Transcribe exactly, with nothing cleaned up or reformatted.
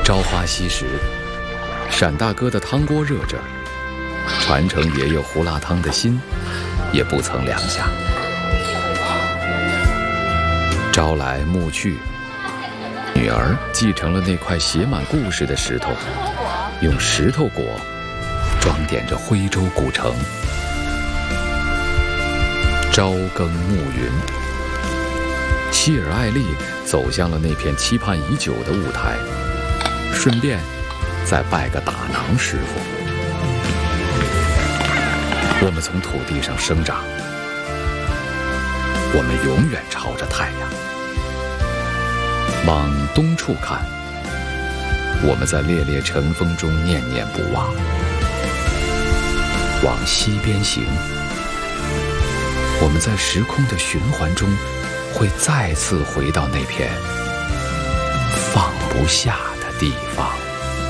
朝花夕拾，沈大哥的汤锅热着，传承爷爷胡辣汤的心也不曾凉下。朝来暮去，女儿继承了那块写满故事的石头，用石头果装点着徽州古城。朝更暮云，希尔艾丽走向了那片期盼已久的舞台，顺便再拜个打囊师傅。我们从土地上生长，我们永远朝着太阳。往东处看，我们在烈烈晨风中念念不忘；往西边行，我们在时空的循环中会再次回到那片放不下的地方。